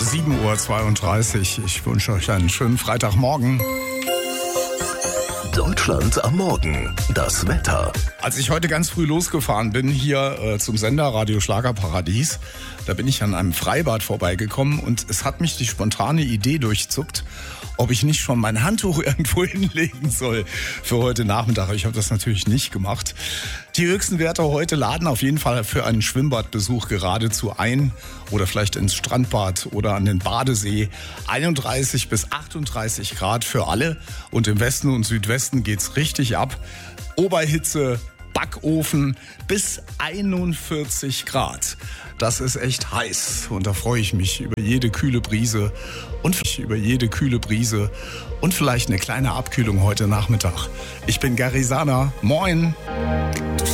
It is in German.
7:32 Uhr. Ich wünsche euch einen schönen Freitagmorgen. Deutschland am Morgen. Das Wetter. Als ich heute ganz früh losgefahren bin, hier zum Sender Radio Schlagerparadies, da bin ich an einem Freibad vorbeigekommen und es hat mich die spontane Idee durchzuckt, ob ich nicht schon mein Handtuch irgendwo hinlegen soll für heute Nachmittag. Ich habe das natürlich nicht gemacht. Die höchsten Werte heute laden auf jeden Fall für einen Schwimmbadbesuch geradezu ein oder vielleicht ins Strandbad oder an den Badesee. 31 bis 38 Grad für alle und im Westen und Südwesten geht's richtig ab. Oberhitze, Backofen bis 41 Grad. Das ist echt heiß und da freue ich mich über jede kühle Brise und vielleicht eine kleine Abkühlung heute Nachmittag. Ich bin Gary Sana. Moin!